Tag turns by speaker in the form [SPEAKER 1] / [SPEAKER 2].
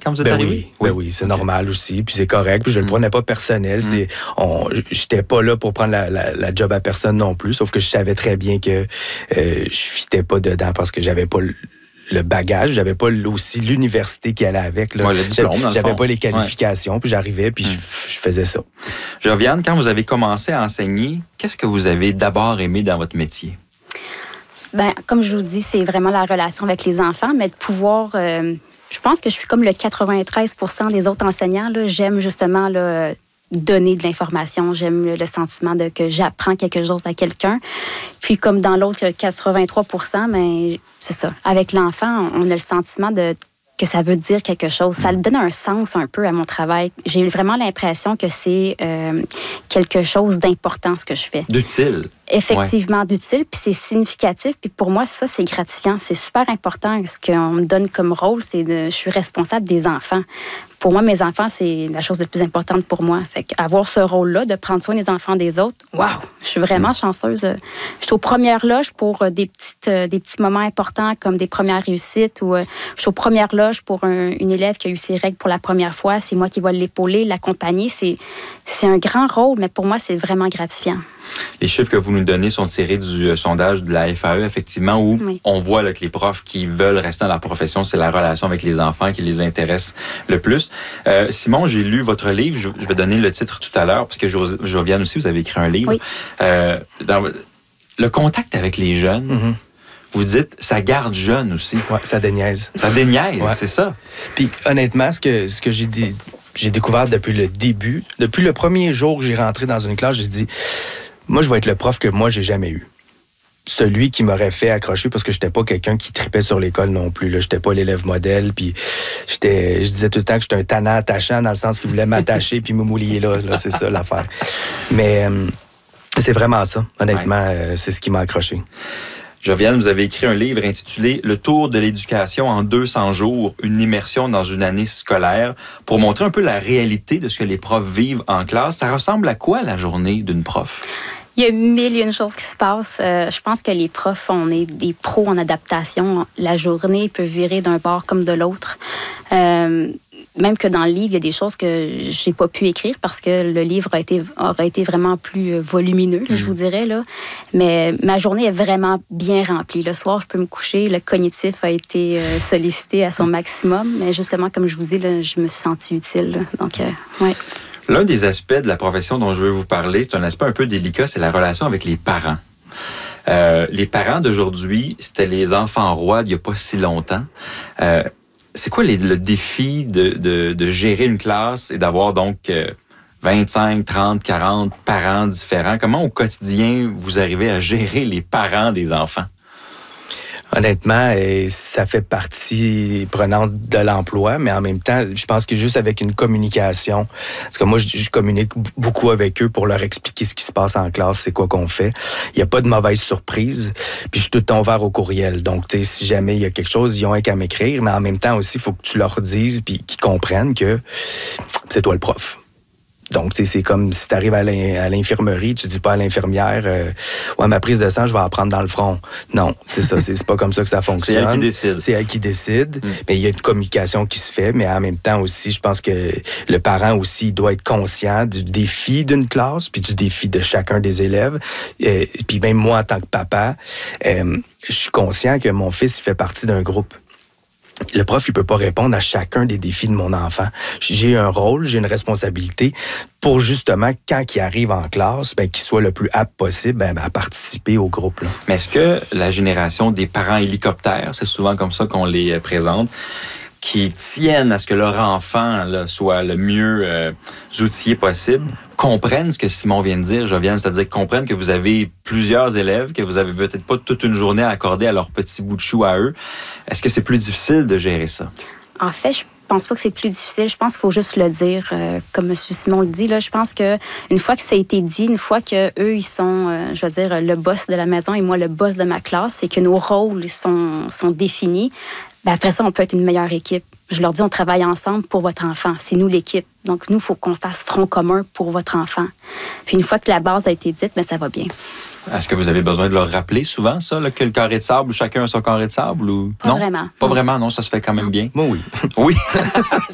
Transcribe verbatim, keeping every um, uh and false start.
[SPEAKER 1] quand vous êtes
[SPEAKER 2] ben
[SPEAKER 1] arrivé?
[SPEAKER 2] Oui, oui. Ben oui, c'est okay. normal aussi, puis c'est correct. Puis je ne le prenais pas personnel. Mm. C'est, on, j'étais pas là pour prendre la, la, la job à personne non plus, sauf que je savais très bien que euh, je fitais pas dedans parce que j'avais pas le, le bagage, j'avais pas aussi l'université qui allait avec. Là.
[SPEAKER 1] Ouais, le diplôme, dans le
[SPEAKER 2] j'avais
[SPEAKER 1] fond.
[SPEAKER 2] pas les qualifications, ouais. Puis j'arrivais, puis mm. je, je faisais ça.
[SPEAKER 1] Josiane, quand vous avez commencé à enseigner, qu'est-ce que vous avez d'abord aimé dans votre métier?
[SPEAKER 3] Ben, comme je vous dis, c'est vraiment la relation avec les enfants, mais de pouvoir... Euh, je pense que je suis comme le quatre-vingt-treize pour cent des autres enseignants. Là. J'aime justement là, donner de l'information. J'aime le, le sentiment de que j'apprends quelque chose à quelqu'un. Puis comme dans l'autre quatre-vingt-trois pour cent, mais c'est ça. Avec l'enfant, on a le sentiment de... que ça veut dire quelque chose. Ça donne un sens un peu à mon travail. J'ai vraiment l'impression que c'est euh, quelque chose d'important, ce que je fais.
[SPEAKER 1] D'utile.
[SPEAKER 3] Effectivement, ouais. d'utile, puis c'est significatif. Puis pour moi, ça, c'est gratifiant. C'est super important. Ce qu'on me donne comme rôle, c'est de... je suis responsable des enfants. Pour moi, mes enfants, c'est la chose la plus importante pour moi. Fait qu'avoir ce rôle-là, de prendre soin des enfants des autres, waouh, je suis vraiment chanceuse. Je suis aux premières loges pour des, petites, des petits moments importants comme des premières réussites ou je suis aux premières loges pour un, une élève qui a eu ses règles pour la première fois. C'est moi qui vais l'épauler, l'accompagner. C'est, c'est un grand rôle, mais pour moi, c'est vraiment gratifiant.
[SPEAKER 1] Les chiffres que vous nous donnez sont tirés du euh, sondage de la F A E, effectivement, où oui. on voit là, que les profs qui veulent rester dans la profession, c'est la relation avec les enfants qui les intéresse le plus. Euh, Simon, j'ai lu votre livre. Je, je vais donner le titre tout à l'heure, parce que Josiane aussi, vous avez écrit un livre.
[SPEAKER 3] Oui.
[SPEAKER 1] Euh, dans le contact avec les jeunes, mm-hmm. vous dites, ça garde jeune aussi.
[SPEAKER 2] Oui, ça déniaise.
[SPEAKER 1] Ça déniaise, ouais. c'est ça.
[SPEAKER 2] Puis honnêtement, ce que, ce que j'ai dit, j'ai découvert depuis le début, depuis le premier jour que j'ai rentré dans une classe, j'ai dit... Moi, je vais être le prof que moi, j'ai jamais eu. Celui qui m'aurait fait accrocher parce que j'étais pas quelqu'un qui tripait sur l'école non plus. Là. J'étais pas l'élève modèle. Puis j'étais, je disais tout le temps que j'étais un tannant attachant dans le sens qu'il voulait m'attacher puis me mouiller là. là c'est ça l'affaire. Mais euh, c'est vraiment ça. Honnêtement, ouais. euh, c'est ce qui m'a accroché.
[SPEAKER 1] Josiane, vous avez écrit un livre intitulé « Le tour de l'éducation en deux cents jours, une immersion dans une année scolaire » pour montrer un peu la réalité de ce que les profs vivent en classe. Ça ressemble à quoi la journée d'une prof?
[SPEAKER 3] Il y a mille et une choses qui se passent. Euh, je pense que les profs, on est des pros en adaptation. La journée peut virer d'un bord comme de l'autre. Euh, même que dans le livre, il y a des choses que j'ai pas pu écrire parce que le livre a été, aurait été vraiment plus volumineux, mmh. je vous dirais. Là. Mais ma journée est vraiment bien remplie. Le soir, je peux me coucher. Le cognitif a été euh, sollicité à son maximum. Mais justement, comme je vous dis, là, je me suis sentie utile. Là. Donc, euh, ouais.
[SPEAKER 1] L'un des aspects de la profession dont je veux vous parler, c'est un aspect un peu délicat, c'est la relation avec les parents. Euh, les parents d'aujourd'hui, c'était les enfants rois d'il n'y a pas si longtemps. Euh, c'est quoi les, le défi de, de, de gérer une classe et d'avoir donc euh, vingt-cinq, trente, quarante parents différents? Comment au quotidien vous arrivez à gérer les parents des enfants?
[SPEAKER 2] Honnêtement, ça fait partie prenante de l'emploi, mais en même temps, je pense que juste avec une communication, parce que moi, je, je communique beaucoup avec eux pour leur expliquer ce qui se passe en classe, c'est quoi qu'on fait. Il n'y a pas de mauvaise surprise, puis je suis tout le temps ouvert au courriel. Donc, tu sais, si jamais il y a quelque chose, ils ont qu'à m'écrire, mais en même temps aussi, il faut que tu leur dises, puis qu'ils comprennent que c'est toi le prof. Donc, tu sais, c'est comme si tu arrives à l'infirmerie, tu dis pas à l'infirmière euh, « Ouais, ma prise de sang, je vais en prendre dans le front. » Non, c'est ça, c'est pas comme ça que ça fonctionne.
[SPEAKER 1] C'est elle qui décide.
[SPEAKER 2] C'est elle qui décide. Mm. Mais il y a une communication qui se fait, mais en même temps aussi, je pense que le parent aussi doit être conscient du défi d'une classe, puis du défi de chacun des élèves. Euh, puis même moi, en tant que papa, euh, je suis conscient que mon fils il fait partie d'un groupe. Le prof, il peut pas répondre à chacun des défis de mon enfant. J'ai un rôle, j'ai une responsabilité pour justement, quand il arrive en classe, ben, qu'il soit le plus apte possible ben, à participer au groupe. Là.
[SPEAKER 1] Mais est-ce que la génération des parents hélicoptères, c'est souvent comme ça qu'on les présente, qui tiennent à ce que leur enfant là, soit le mieux euh, outillé possible, comprennent ce que Simon vient de dire, Josiane, c'est-à-dire comprennent que vous avez plusieurs élèves, que vous avez peut-être pas toute une journée à accorder à leur petit bout de chou à eux. Est-ce que c'est plus difficile de gérer ça?
[SPEAKER 3] En fait, je pense pas que c'est plus difficile. Je pense qu'il faut juste le dire, euh, comme M. Simon le dit. Là, je pense qu'une fois que ça a été dit, une fois qu'eux, ils sont, euh, je veux dire, le boss de la maison et moi, le boss de ma classe, et que nos rôles sont, sont définis, ben après ça, on peut être une meilleure équipe. Je leur dis, on travaille ensemble pour votre enfant. C'est nous l'équipe. Donc, nous, il faut qu'on fasse front commun pour votre enfant. Puis une fois que la base a été dite, ben, ça va bien.
[SPEAKER 1] Est-ce que vous avez besoin de leur rappeler souvent, ça, là, que le carré de sable, chacun a son carré de sable? Ou...
[SPEAKER 3] Pas
[SPEAKER 1] non?
[SPEAKER 3] vraiment.
[SPEAKER 1] Pas vraiment, non, ça se fait quand même bien.
[SPEAKER 2] Moi, oui.
[SPEAKER 1] Oui?